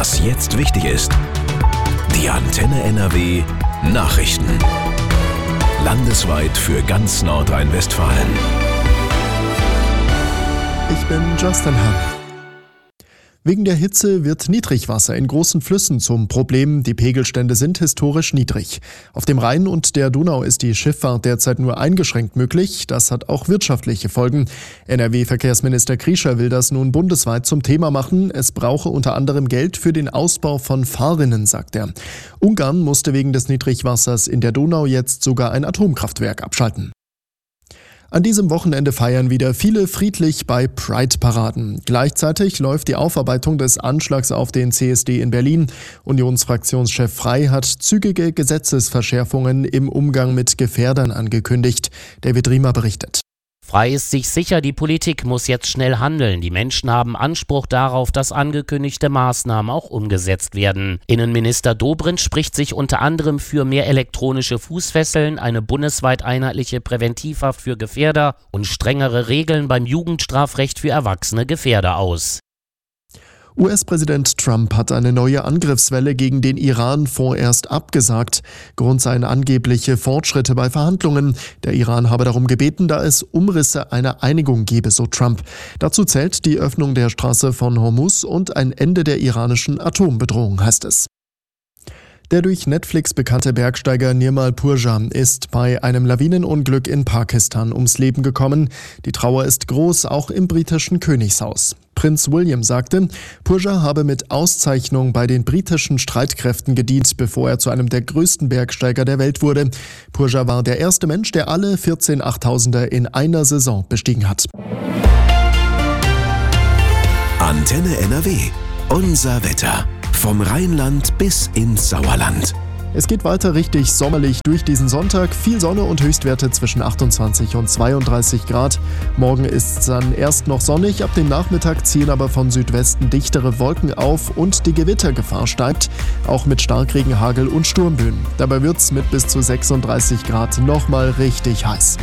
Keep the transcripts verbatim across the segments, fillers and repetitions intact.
Was jetzt wichtig ist. Die Antenne N R W Nachrichten. Landesweit für ganz Nordrhein-Westfalen. Ich bin Justin Hahn. Wegen der Hitze wird Niedrigwasser in großen Flüssen zum Problem. Die Pegelstände sind historisch niedrig. Auf dem Rhein und der Donau ist die Schifffahrt derzeit nur eingeschränkt möglich. Das hat auch wirtschaftliche Folgen. N R W-Verkehrsminister Kriescher will das nun bundesweit zum Thema machen. Es brauche unter anderem Geld für den Ausbau von Fahrrinnen, sagt er. Ungarn musste wegen des Niedrigwassers in der Donau jetzt sogar ein Atomkraftwerk abschalten. An diesem Wochenende feiern wieder viele friedlich bei Pride-Paraden. Gleichzeitig läuft die Aufarbeitung des Anschlags auf den C S D in Berlin. Unionsfraktionschef Frey hat zügige Gesetzesverschärfungen im Umgang mit Gefährdern angekündigt. David Riemer berichtet. Frey ist sich sicher, die Politik muss jetzt schnell handeln. Die Menschen haben Anspruch darauf, dass angekündigte Maßnahmen auch umgesetzt werden. Innenminister Dobrindt spricht sich unter anderem für mehr elektronische Fußfesseln, eine bundesweit einheitliche Präventivhaft für Gefährder und strengere Regeln beim Jugendstrafrecht für erwachsene Gefährder aus. U S-Präsident Trump hat eine neue Angriffswelle gegen den Iran vorerst abgesagt. Grund seien angebliche Fortschritte bei Verhandlungen. Der Iran habe darum gebeten, da es Umrisse einer Einigung gebe, so Trump. Dazu zählt die Öffnung der Straße von Hormuz und ein Ende der iranischen Atombedrohung, heißt es. Der durch Netflix bekannte Bergsteiger Nirmal Purja ist bei einem Lawinenunglück in Pakistan ums Leben gekommen. Die Trauer ist groß, auch im britischen Königshaus. Prinz William sagte, Purja habe mit Auszeichnung bei den britischen Streitkräften gedient, bevor er zu einem der größten Bergsteiger der Welt wurde. Purja war der erste Mensch, der alle vierzehn Achttausender in einer Saison bestiegen hat. Antenne N R W. Unser Wetter. Vom Rheinland bis ins Sauerland. Es geht weiter richtig sommerlich durch diesen Sonntag. Viel Sonne und Höchstwerte zwischen achtundzwanzig und zweiunddreißig Grad. Morgen ist es dann erst noch sonnig. Ab dem Nachmittag ziehen aber von Südwesten dichtere Wolken auf und die Gewittergefahr steigt. Auch mit Starkregen, Hagel und Sturmböen. Dabei wird es mit bis zu sechsunddreißig Grad nochmal richtig heiß.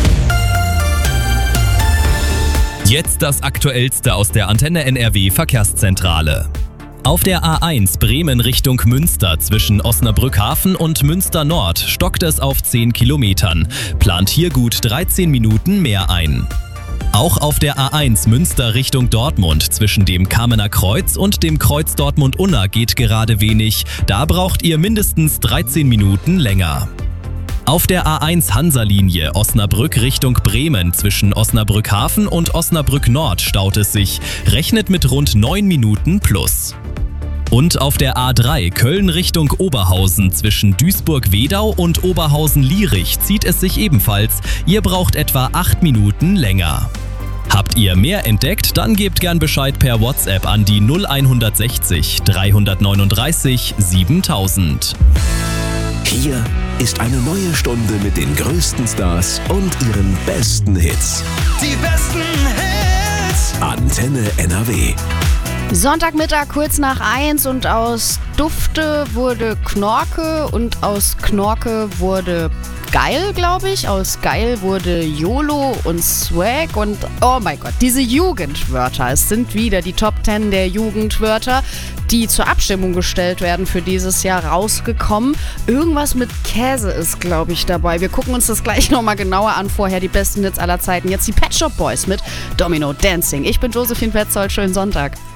Jetzt das Aktuellste aus der Antenne N R W Verkehrszentrale. Auf der A eins Bremen Richtung Münster zwischen Osnabrück-Hafen und Münster Nord stockt es auf zehn Kilometern. Plant hier gut dreizehn Minuten mehr ein. Auch auf der A eins Münster Richtung Dortmund zwischen dem Kamener Kreuz und dem Kreuz Dortmund-Unna geht gerade wenig. Da braucht ihr mindestens dreizehn Minuten länger. Auf der A eins Hansa-Linie Osnabrück Richtung Bremen zwischen Osnabrück-Hafen und Osnabrück-Nord staut es sich. Rechnet mit rund neun Minuten plus. Und auf der A drei Köln Richtung Oberhausen zwischen Duisburg-Wedau und Oberhausen-Lierich zieht es sich ebenfalls. Ihr braucht etwa acht Minuten länger. Habt ihr mehr entdeckt? Dann gebt gern Bescheid per WhatsApp an die null hundertsechzig dreihundertneununddreißig siebentausend. Hier ist eine neue Stunde mit den größten Stars und ihren besten Hits. Die besten Hits! Antenne N R W. Sonntagmittag kurz nach eins und aus Dufte wurde Knorke und aus Knorke wurde Geil, glaube ich. Aus Geil wurde YOLO und Swag und oh mein Gott, diese Jugendwörter. Es sind wieder die Top zehn der Jugendwörter, die zur Abstimmung gestellt werden für dieses Jahr rausgekommen. Irgendwas mit Käse ist, glaube ich, dabei. Wir gucken uns das gleich nochmal genauer an. Vorher die besten Hits aller Zeiten. Jetzt die Pet Shop Boys mit Domino Dancing. Ich bin Josephine Petzold. Schönen Sonntag.